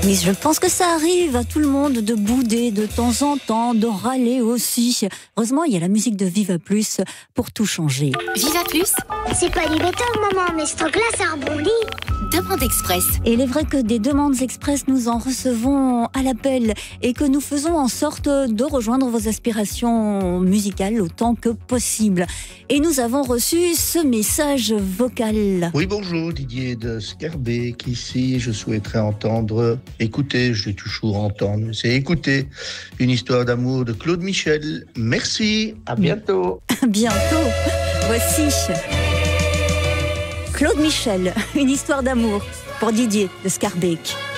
Oui, je pense que ça arrive à tout le monde de bouder de temps en temps, de râler aussi. Heureusement, il y a la musique de Viva Plus pour tout changer. Viva Plus, C'est pas du béton, maman, mais ce truc-là, ça rebondit. demande express. Et il est vrai que des demandes express, nous en recevons à l'appel et que nous faisons en sorte de rejoindre vos aspirations musicales autant que possible. Et nous avons reçu ce message vocal. Oui, bonjour, Didier de Scarbeck ici. Je souhaiterais entendre, écouter, je vais toujours entendre, c'est écouter une histoire d'amour de Claude Michel. Merci, à bientôt. Bientôt, voici Claude Michel, une histoire d'amour pour Didier de Scarbeck.